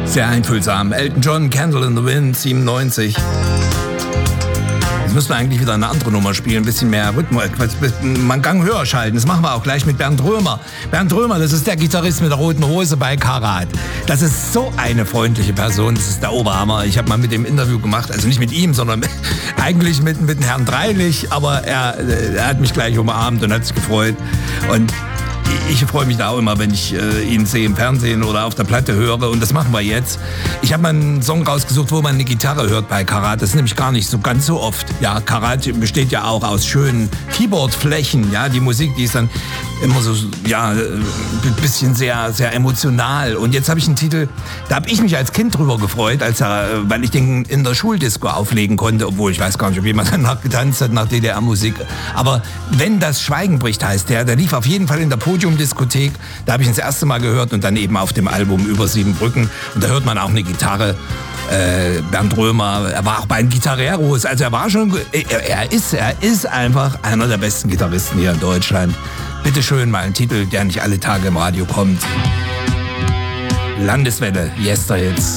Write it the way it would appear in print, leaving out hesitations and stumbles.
Sehr einfühlsam. Elton John, Candle in the Wind, 97. Jetzt müssen wir eigentlich wieder eine andere Nummer spielen, ein bisschen mehr Rhythmus, mal einen Gang höher schalten. Das machen wir auch gleich mit Bernd Römer. Bernd Römer, das ist der Gitarrist mit der roten Hose bei Karat. Das ist so eine freundliche Person, das ist der Oberhammer. Ich habe mal mit dem Interview gemacht, also nicht mit ihm, sondern eigentlich mit Herrn Dreilich, aber er hat mich gleich umarmt und hat sich gefreut. Und ich freue mich da auch immer, wenn ich ihn sehe im Fernsehen oder auf der Platte höre. Und das machen wir jetzt. Ich habe mal einen Song rausgesucht, wo man eine Gitarre hört bei Karat. Das ist nämlich gar nicht so ganz so oft. Ja, Karat besteht ja auch aus schönen Keyboardflächen. Ja, die Musik, die ist dann immer so, ja, ein bisschen sehr, sehr emotional. Und jetzt habe ich einen Titel, da habe ich mich als Kind drüber gefreut, weil ich den in der Schuldisco auflegen konnte, obwohl ich weiß gar nicht, ob jemand danach getanzt hat, nach DDR-Musik. Aber Wenn das Schweigen bricht, heißt der lief auf jeden Fall in der Podiumdiskothek. Da habe ich ihn das erste Mal gehört und dann eben auf dem Album Über 7 Brücken. Und da hört man auch eine Gitarre. Bernd Römer, er war auch bei den Gitarreros, also er war schon, er ist einfach einer der besten Gitarristen hier in Deutschland. Bitte schön mal ein Titel, der nicht alle Tage im Radio kommt. Landeswelle, Yesterhits.